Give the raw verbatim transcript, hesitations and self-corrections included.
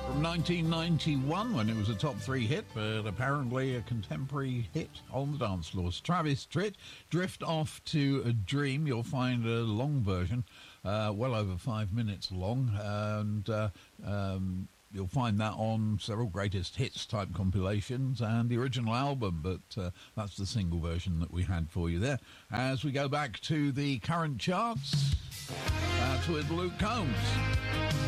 from nineteen ninety-one when it was a top three hit, but apparently a contemporary hit on the dance floors. Travis Tritt, Drift Off to a Dream. You'll find a long version, uh, well over five minutes long, and uh, um, you'll find that on several greatest hits type compilations and the original album, but uh, that's the single version that we had for you there. As we go back to the current charts, that's with Luke Combs.